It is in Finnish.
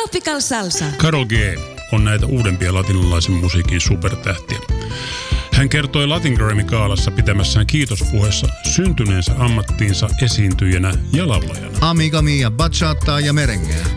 Tropical Salsa. Karol G on näitä uudempia latinalaisen musiikin supertähtiä. Hän kertoi Latin Grammy-gaalassa pitämässään kiitospuheessa syntyneensä ammattiinsa esiintyjänä ja laulajana. Amiga mia, bachata ja merengeä.